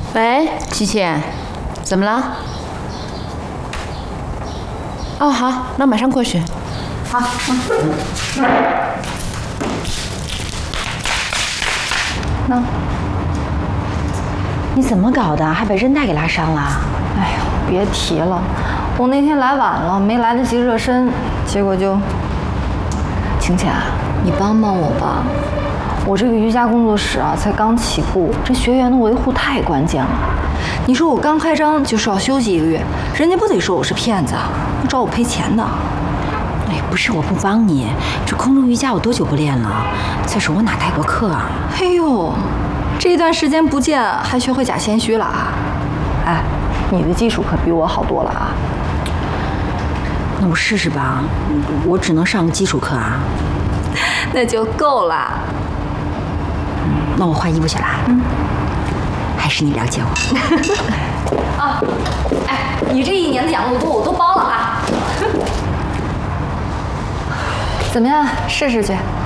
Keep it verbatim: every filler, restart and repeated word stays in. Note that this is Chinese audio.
喂，琪琪，怎么了？哦，好，那马上过去。好。 那，你怎么搞的？还把韧带给拉伤了？ 哎呦，别提了，我那天来晚了，没来得及热身，结果就……晴晴，你帮帮我吧。 我这个瑜伽工作室啊，才刚起步，这学员的维护太关键了。你说我刚开张就是要休息一个月，人家不得说我是骗子啊，找我赔钱的。 哎，不是我不帮你，这空中瑜伽我多久不练了？再说我哪带过课啊？ 哎呦，这段时间不见，还学会假谦虚了啊！哎，你的技术可比我好多了啊。 那我试试吧，我只能上个基础课啊。 那就够了。 那我换衣服去了。嗯，还是你了解我。啊，哎，你这一年的养乐多我都包了啊。怎么样，试试去？